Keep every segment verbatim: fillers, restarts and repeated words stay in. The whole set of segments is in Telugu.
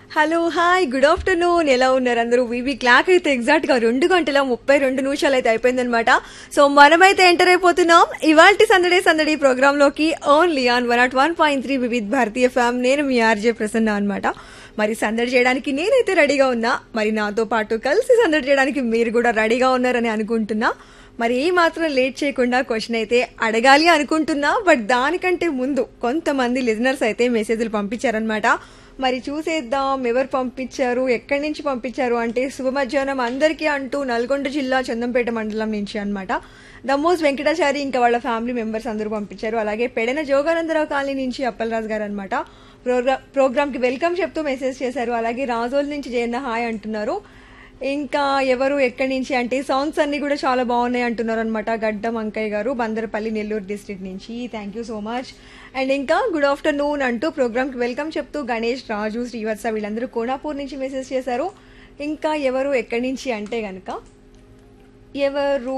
Hello hi good afternoon. ఎలా ఉన్నారు అందరూ? వీవీ క్లాక్ అయితే ఎగ్జాక్ట్ గా రెండు గంటల ముప్పై రెండు నిమిషాలు అయితే అయిపోయిందనమాట. సో మనమైతే ఎంటర్ అయిపోతున్నాం ఇవాల్టి సందడే సందడి ప్రోగ్రామ్ లోకి only on one not one point three Vividh భారతీయ ఫ్యామ్. నేను మీ ఆర్జే ప్రసన్న అనమాట. మరి సందడి చేయడానికి నేనైతే రెడీగా ఉన్నా, మరి నాతో పాటు కలిసి సందడి చేయడానికి మీరు కూడా రెడీగా ఉన్నారని అనుకుంటున్నా. మరి ఏ మాత్రం లేట్ చేయకుండా క్వశ్చన్ అయితే అడగాలి అనుకుంటున్నా. బట్ దానికంటే ముందు కొంతమంది లిజనర్స్ అయితే మెసేజ్లు పంపించారనమాట. మరి చూసేద్దాం ఎవరు పంపించారు, ఎక్కడి నుంచి పంపించారు అంటే శుభ మధ్యాహ్నం అందరికీ అంటూ నల్గొండ జిల్లా చందంపేట మండలం నుంచి అనమాట. దమ్మోస్ వెంకటాచారి ఇంకా వాళ్ళ ఫ్యామిలీ మెంబర్స్ అందరూ పంపించారు. అలాగే పెడన జోగానందరావు కాలనీ నుంచి అప్పలరాజు గారు అనమాట ప్రోగ్రామ్ ప్రోగ్రామ్ కి వెల్కమ్ చెప్తూ మెసేజ్ చేశారు. అలాగే రాజోల్ నుంచి జయన్న హాయ్ అంటున్నారు. ఇంకా ఎవరు ఎక్కడి నుంచి అంటే సాంగ్స్ అన్ని కూడా చాలా బాగున్నాయి అంటున్నారు అనమాట. గడ్డం అంకయ్య గారు బందరపల్లి నెల్లూరు డిస్ట్రిక్ట్ నుంచి thank you so much. And ఇంకా గుడ్ ఆఫ్టర్నూన్ అంటూ ప్రోగ్రామ్ కి వెల్కమ్ చెప్తూ గణేష్, రాజు, శ్రీవత్స వీళ్ళందరూ కోనాపూర్ నుంచి మెసేజ్ చేశారు. ఇంకా ఎవరు ఎక్కడి నుంచి అంటే గనక ఎవరు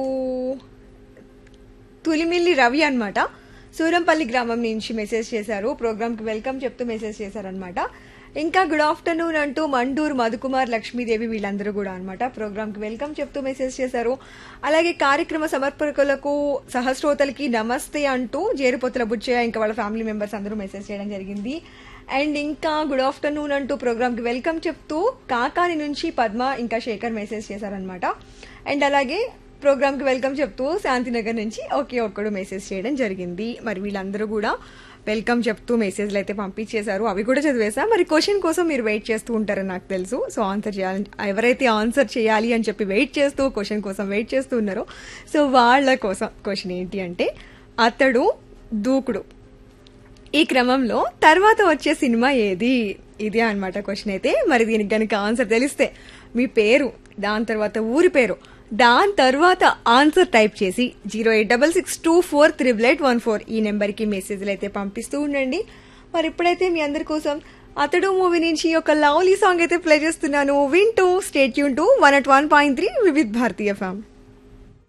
తులిమిల్లి రవి అనమాట సూరంపల్లి గ్రామం నుంచి మెసేజ్ చేశారు. ప్రోగ్రామ్ కి వెల్కమ్ చెప్తూ మెసేజ్ చేశారనమాట. ఇంకా గుడ్ ఆఫ్టర్నూన్ అంటూ మండూరు మధుకుమార్, లక్ష్మీదేవి వీళ్ళందరూ కూడా అనమాట ప్రోగ్రామ్ కి వెల్కమ్ చెప్తూ మెసేజ్ చేశారు. అలాగే కార్యక్రమ సమర్పకులకు సహస్రోతలకి నమస్తే అంటూ జేరుపోతుల బుచ్చయ్య ఇంకా వాళ్ళ ఫ్యామిలీ మెంబర్స్ అందరూ మెసేజ్ చేయడం జరిగింది. అండ్ ఇంకా గుడ్ ఆఫ్టర్నూన్ అంటూ ప్రోగ్రామ్ కి వెల్కమ్ చెప్తూ కాకాని నుంచి పద్మ ఇంకా శేఖర్ మెసేజ్ చేశారనమాట. అండ్ అలాగే ప్రోగ్రామ్ కి వెల్కమ్ చెప్తూ శాంతినగర్ నుంచి ఒకే ఒక్కడు మెసేజ్ చేయడం జరిగింది. మరి వీళ్ళందరూ కూడా వెల్కమ్ చెప్తూ మెసేజ్లు అయితే పంపించేశారు. అవి కూడా చదివేసా. మరి క్వశ్చన్ కోసం మీరు వెయిట్ చేస్తూ ఉంటారని నాకు తెలుసు. సో ఆన్సర్ చేయాలి, ఎవరైతే ఆన్సర్ చేయాలి అని చెప్పి వెయిట్ చేస్తూ క్వశ్చన్ కోసం వెయిట్ చేస్తూ ఉన్నారో సో వాళ్ళ కోసం క్వశ్చన్ ఏంటి అంటే అతడు దూకుడు ఈ క్రమంలో తర్వాత వచ్చే సినిమా ఏది? ఇదే అనమాట క్వశ్చన్ అయితే. మరి దీనికి కనుక ఆన్సర్ తెలిస్తే మీ పేరు, దాని తర్వాత ఊరి పేరు, దాని తర్వాత ఆన్సర్ టైప్ చేసి zero eight double six two four triple eight one four ఈ నెంబర్ కి మెసేజ్లు అయితే పంపిస్తూ ఉండండి. మరి ఇప్పుడైతే మీ అందరి కోసం అతడు మూవీ నుంచి ఒక లవ్లీ సాంగ్ అయితే ప్లే చేస్తున్నాను. వింటూ stay tune to one at one point three Vividh భారతీయ ఫ్యామ్.